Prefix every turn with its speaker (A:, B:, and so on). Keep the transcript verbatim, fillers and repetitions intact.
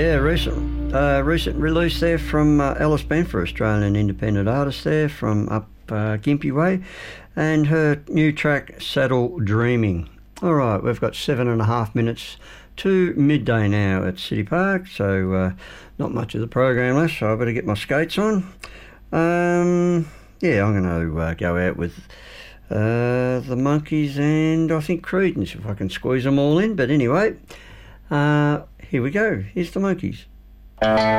A: Yeah, recent uh, recent release there from uh, Alice Benfer, Australian independent artist there from up uh, Gympie Way, and her new track Saddle Dreaming. All right, we've got seven and a half minutes to midday now at City Park, so uh, not much of the program left, so I better get my skates on. Um, yeah, I'm going to uh, go out with uh, the Monkeys and I think Creedence if I can squeeze them all in. But anyway, uh, here we go. Here's the Monkeys.